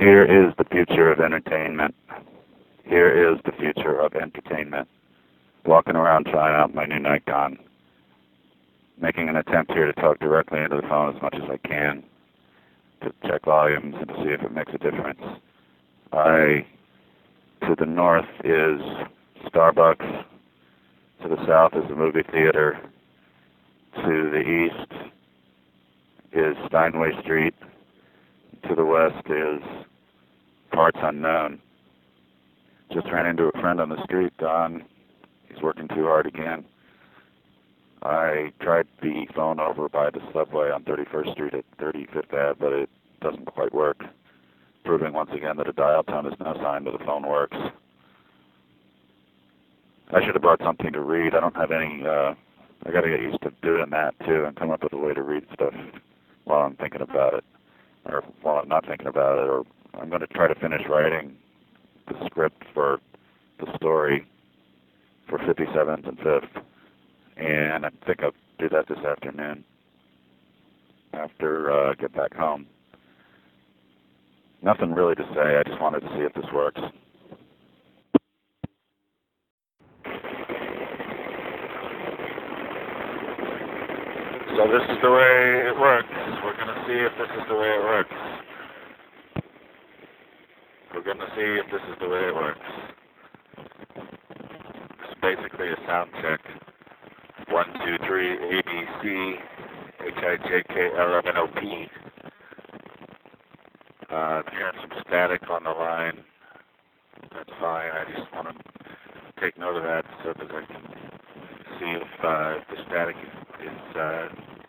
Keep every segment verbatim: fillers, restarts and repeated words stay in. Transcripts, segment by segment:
Here is the future of entertainment. Here is the future of entertainment. Walking around trying out my new Nikon. Making an attempt here to talk directly into the phone as much as I can. To check volumes and to see if it makes a difference. I, to the north is Starbucks. To the south is the movie theater. To the east is Steinway Street. To the west is parts unknown. Just ran into a friend on the street, Don. He's working too hard again. I tried the phone over by the subway on thirty-first Street at thirty-fifth Avenue, but it doesn't quite work, proving once again that a dial tone is no sign that the phone works. I should have brought something to read. I don't have any, uh, I gotta get used to doing that too and come up with a way to read stuff while I'm thinking about it, or while I'm not thinking about it, or I'm going to try to finish writing the script for the story for fifty-seventh and fifth, and I think I'll do that this afternoon after uh, I get back home. Nothing really to say, I just wanted to see if this works. So this is the way it works. We're going to see if this is the way it works. We're going to see if this is the way it works. It's basically a sound check. One, two, three, A, B, C, H, I, J, K, L, M, N, O, P. Uh, I'm hearing some static on the line. That's fine. I just want to take note of that so that I can see if, uh, if the static is, is, uh,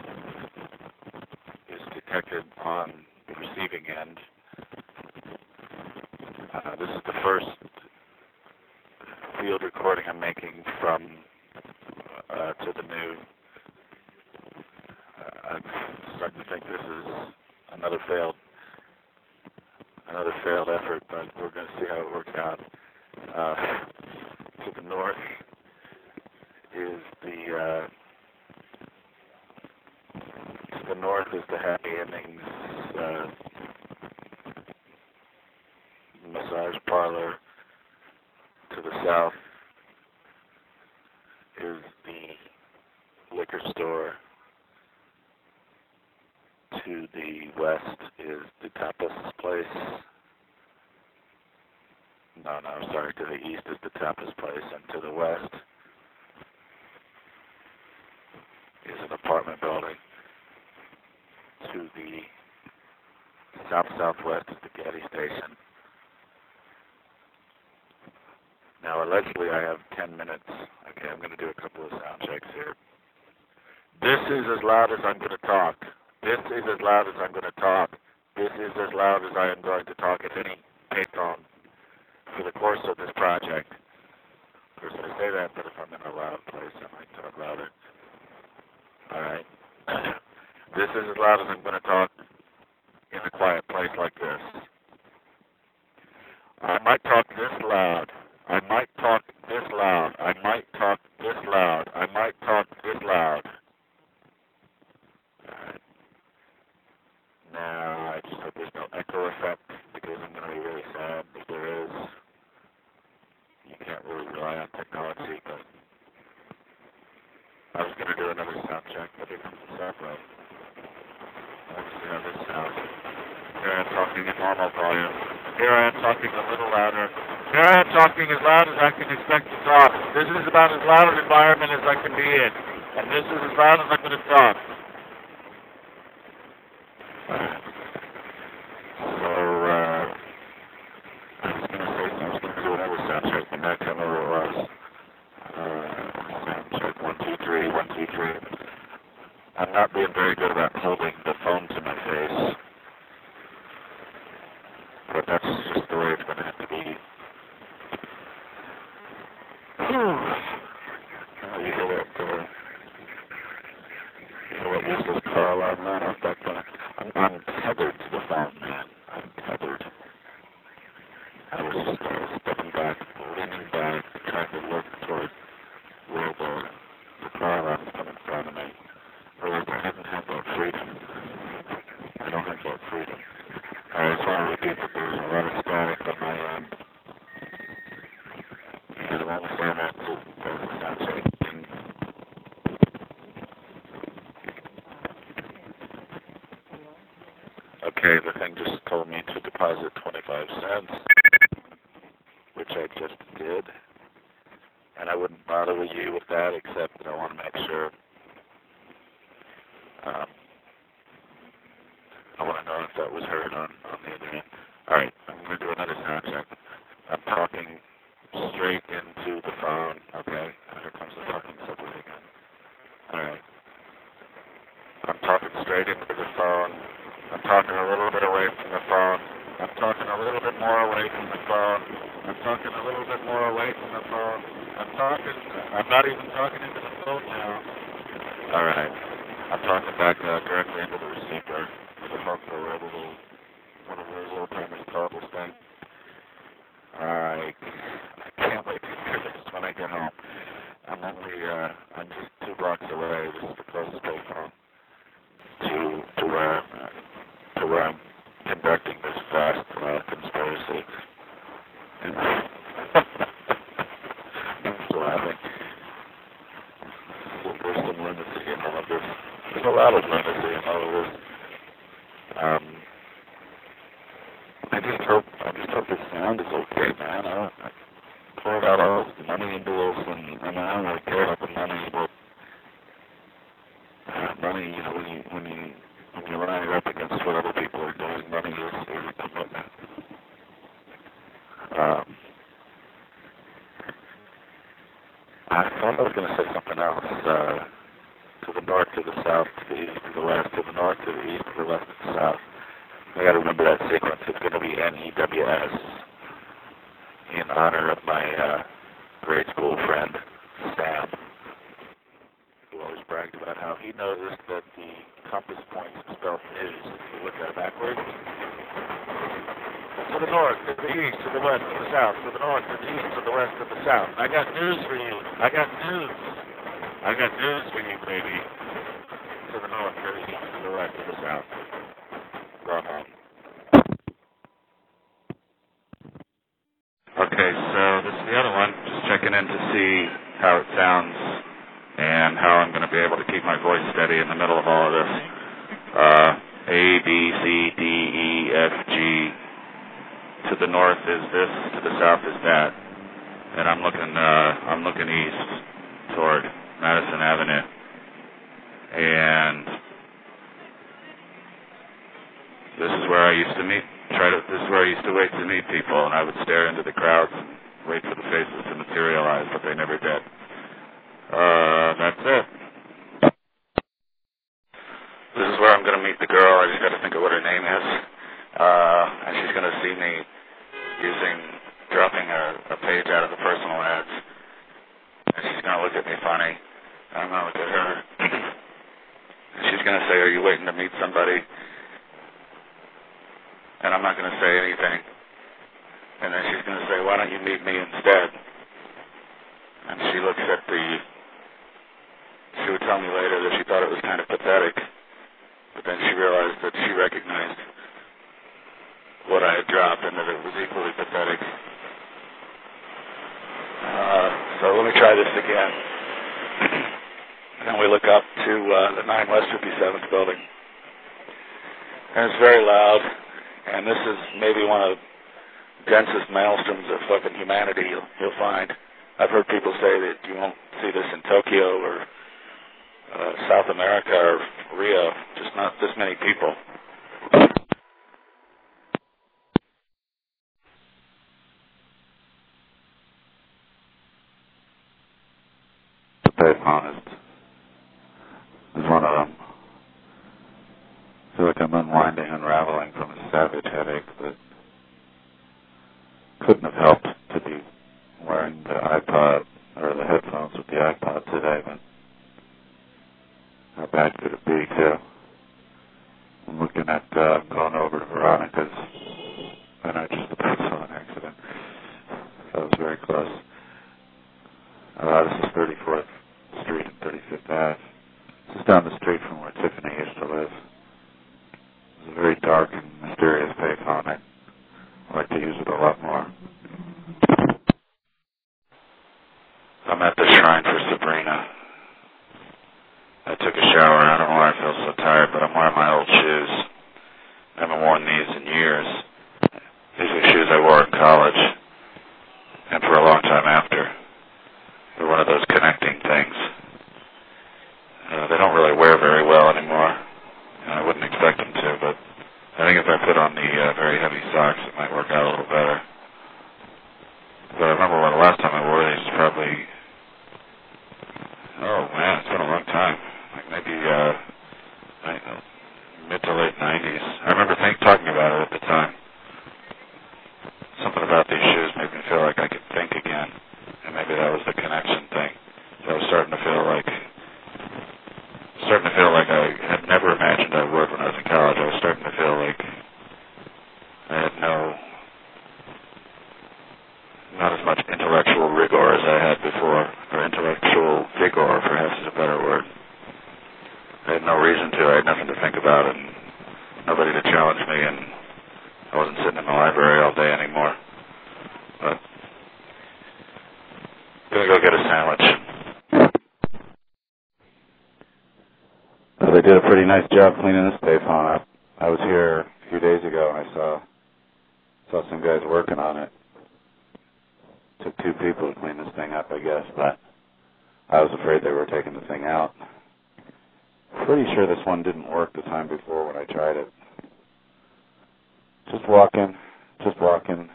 is detected on the receiving end. Uh, this is the first field recording I'm making from uh, to the new. Uh, I'm starting to think this is another failed, another failed effort, but we're going to see how it works out. Uh, to the north is the uh, to the north is the Happy Endings uh, massage parlor. To the south is the liquor store. To the west is the tapas place. No, no, sorry, to the east is the tapas place, and to the west is an apartment building. To the south-southwest is the Getty station. Now, allegedly, I have ten minutes. Okay, I'm going to do a couple of sound checks here. This is as loud as I'm going to talk. This is as loud as I'm going to talk. This is as loud as I am going to talk at any payphone for the course of this project. Of course, I say that, but if I'm in a loud place, I might talk louder. All right. This is as loud as I'm going to talk in a quiet place like this. I might talk this loud. I might talk this loud. I might talk this loud. I might talk this loud. Alright. Now, I just hope there's no echo effect, because I'm going to be really sad if there is. You can't really rely on technology, but I was going to do another sound check, but here comes the software. Let's see how this sounds. Here I am talking in normal volume. Here I am talking a little louder. Here I am talking as loud as I can expect to talk. This is about as loud an environment as I can be in. And this is as loud as I'm going to talk. So, uh, I was going to say, I was going to do another sound check, but now I can't remember what it was. Uh, sound check, one, two, three, one, two, three. I'm not being very good about holding the phone to my face. But that's just the way it's going to have to be. Oh, you hear that, uh, you hear what useless car alarm, man? I'm, back gonna, I'm, I'm tethered to the phone, man. I'm tethered. I was just uh, stepping back, leaning back, trying to look toward where the, the car alarm is coming in front of me. Realized I haven't had that freedom. I don't have that freedom. I just want to repeat that there's a Okay, the thing just told me to deposit twenty-five cents, which I just did. And I wouldn't bother with you with that, except that I want to make sure. Um, I want to know if that was heard on, on the other end. Alright, I'm going to do another sound check. I'm talking straight into the phone, okay? Here comes the fucking subway again. Alright. I'm talking straight into the phone. I'm talking a little bit away from the phone. I'm talking a little bit more away from the phone. I'm talking a little bit more away from the phone. I'm talking, I'm not even talking into the phone now. Alright. I'm talking back uh, directly into the receiver with a hook or a little, one of those old timers cables thing. Alright. I can't wait to hear this when I get home. I'm only, uh, I'm just two blocks away. This is the closest payphone to, to where I'm, uh, to where I'm conducting this vast uh, conspiracy. And I'm just laughing. There's some lunacy in all of this. There's a lot of lunacy in all of this. Um, I just hope, I just hope this sound is okay, man. I, I poured out all this money into this, and, and I don't really care about the money, but uh, money, you know, when you, when you, when you line it up against what other people are doing, money is, is a commitment. Um, I thought I was going to say something else. Uh, to the north, to the south, to the east, to the west, to the north, to the east, to the west, to the south. I got to remember that sequence. It's going to be N E W S in honor of my uh, grade school friend, Sam, who always bragged about how he noticed that the compass points spelled news. If you look at it backwards. To the north, to the east, to the west, to the south, to the north, to the east, to the west, to the south. I got news for you. I got news. I got news for you, baby. To the north, to the east, to the west, to the south. Go home. Okay, so this is the other one. Just checking in to see how it sounds and how I'm going to be able to keep my voice steady in the middle of all of this. Uh, A, B, C, D, E, F, G. To the north is this, to the south is that. And I'm looking, uh, I'm looking east toward Madison Avenue. And this is where I used to meet, try to, this is where I used to wait to meet people, and I would stare into the crowds and wait for the faces to materialize, but they never did. Uh, that's it. This is where I'm going to meet the girl. I just got to think of what her name is. Uh, and she's going to see me using, dropping a, a page out of the personal ads. And she's going to look at me funny. And I'm going to look at her. And she's going to say, are you waiting to meet somebody? And I'm not going to say anything. And then she's going to say, why don't you meet me instead? And she looks at the, she would tell me later that she thought it was kind of pathetic. But then she realized that she recognized what I had dropped and that it was equally pathetic. Uh, so let me try this again. Then we look up to uh, the nine West fifty-seventh building. And it's very loud. And this is maybe one of the densest maelstroms of fucking humanity you'll, you'll find. I've heard people say that you won't see this in Tokyo or uh, South America or Rio, just not this many people. To be honest, is one of them. I feel like I'm unwinding, unraveling from a savage headache that couldn't have helped to be wearing the iPod or the headphones with the iPod today, but how bad could it be, too? I'm looking at, uh, going over to Veronica's, and I just about saw an accident. That was very close. Uh, this is thirty-fourth Street and thirty-fifth Avenue. This is down the street from where Tiffany used to live. It's a very dark and mysterious payphone. I'd like to use it a lot more. if I put on the uh, very heavy socks, it might work out a little better. But I remember when the last time I wore these was probably, oh man, it's been a long time. Like maybe uh, I don't know, mid to late nineties. I remember think, talking about it at the time. Something about these shoes made me feel like I could think again, and maybe that was the connection thing. So I was starting to feel like, starting to feel like I had never imagined I would when I was in college. I was starting to feel like I had no, not as much intellectual rigor as I had before, or intellectual vigor, perhaps is a better word. I had no reason to. I had nothing to think about, and nobody to challenge me, and I wasn't sitting in the library all day anymore. But I'm gonna go get a sandwich. Well, they did a pretty nice job cleaning this payphone up. I was here a few days ago and I saw saw some guys working on it. Took two people to clean this thing up, I guess, but I was afraid they were taking the thing out. Pretty sure this one didn't work the time before when I tried it. Just walking, just walking.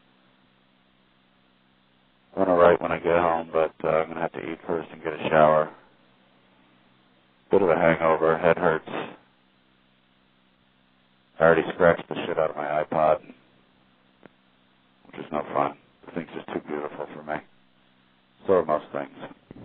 I'm gonna write when I get home, but uh, I'm gonna have to eat first and get a shower. Bit of a hangover, head hurts. I already scratched the shit out of my iPod, which is no fun. The thing's just too beautiful for me. So are most things.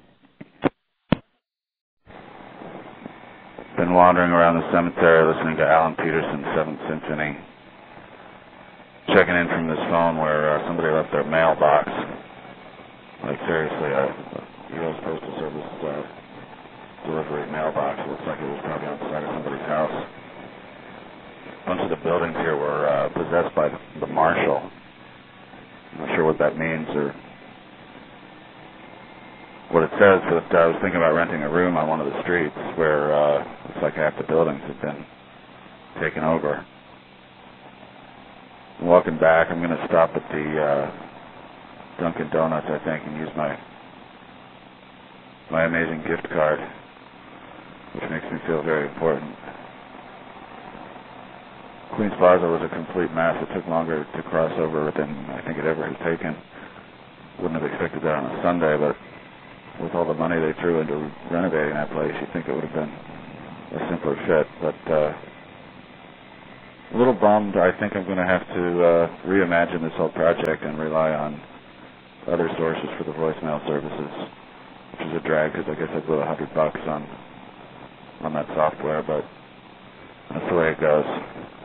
Been wandering around the cemetery listening to Alan Peterson's Seventh Symphony. Checking in from this phone where uh, somebody left their mailbox. Like seriously, a U S Postal Service uh, delivery mailbox. Looks like it was probably on the side of somebody's house. A bunch of the buildings here were uh, possessed by the marshal. I'm not sure what that means or what it says, but I was thinking about renting a room on one of the streets where uh, looks like half the buildings have been taken over. I'm walking back. I'm going to stop at the uh, Dunkin' Donuts, I think, and use my my amazing gift card, which makes me feel very important. Queens Plaza was a complete mess. It took longer to cross over than I think it ever has taken. Wouldn't have expected that on a Sunday, but with all the money they threw into renovating that place, you'd think it would have been a simpler fit. But uh, a little bummed. I think I'm going to have to uh, reimagine this whole project and rely on other sources for the voicemail services, which is a drag because I guess I blew a hundred bucks on on that software, but that's the way it goes.